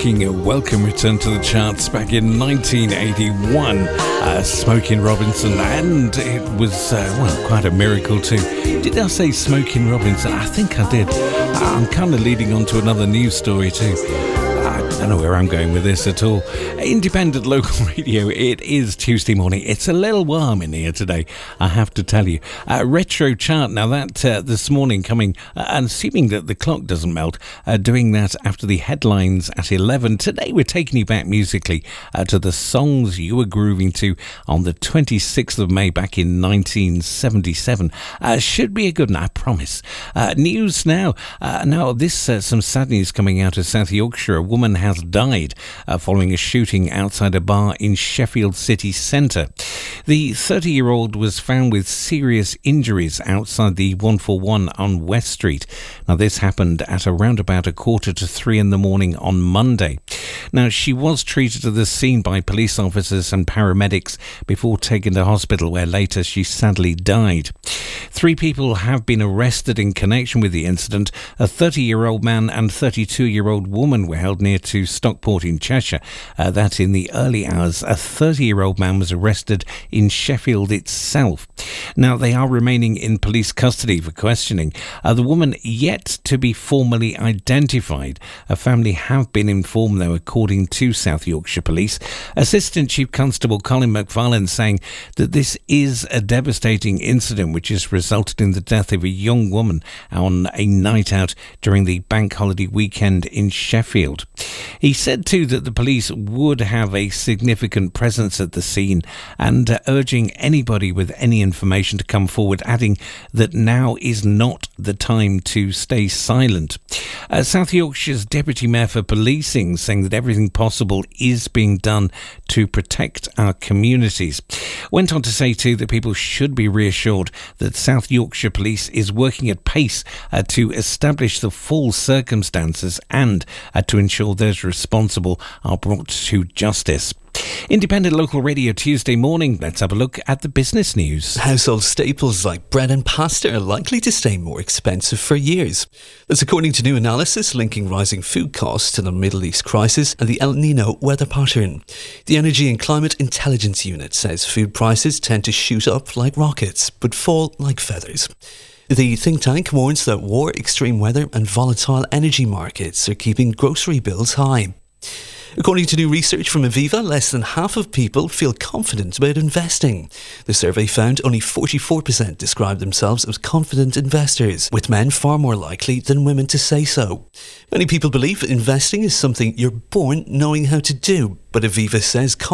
making a welcome return to the charts back in 1981. Smokey Robinson, and it was, quite a miracle too. Did I say Smokey Robinson? I think I did. I'm kind of leading on to another news story too. I don't know where I'm going with this at all. Independent local radio, it is Tuesday morning. It's a little warm in here today, I have to tell you. Retro chart, now that this morning coming, and assuming that the clock doesn't melt, doing that after the headlines at 11. Today we're taking you back musically to the songs you were grooving to on the 26th of May back in 1977. Should be a good one, I promise. News now. Some sad news coming out of South Yorkshire. A woman has died following a shooting outside a bar in Sheffield city centre. The 30-year-old was found with serious injuries outside the 141 on West Street. Now, this happened at around about 2:45 in the morning on Monday. Now, she was treated at the scene by police officers and paramedics before taken to hospital, where later she sadly died. 3 people have been arrested in connection with the incident. A 30-year-old man and 32-year-old woman were held near to Stockport in Cheshire. That in the early hours, a 30-year-old man was arrested in Sheffield itself. Now, they are remaining in police custody for questioning. The woman yet to be formally identified. A family have been informed, though, according to South Yorkshire Police. Assistant Chief Constable Colin McFarlane saying that this is a devastating incident which has resulted in the death of a young woman on a night out during the bank holiday weekend in Sheffield. He said too that the police would have a significant presence at the scene and urging anybody with any information to come forward, adding that now is not the time to stay silent. South Yorkshire's Deputy Mayor for Policing saying that everything possible is being done to protect our communities. Went on to say too that people should be reassured that South Yorkshire Police is working at pace to establish the full circumstances and to ensure those responsible are brought to justice. Independent local radio Tuesday morning. Let's have a look at the business news. Household staples like bread and pasta are likely to stay more expensive for years. That's according to new analysis linking rising food costs to the Middle East crisis and the El Nino weather pattern. The Energy and Climate Intelligence Unit says food prices tend to shoot up like rockets, but fall like feathers. The think tank warns that war, extreme weather and volatile energy markets are keeping grocery bills high. According to new research from Aviva, less than half of people feel confident about investing. The survey found only 44% describe themselves as confident investors, with men far more likely than women to say so. Many people believe investing is something you're born knowing how to do, but Aviva says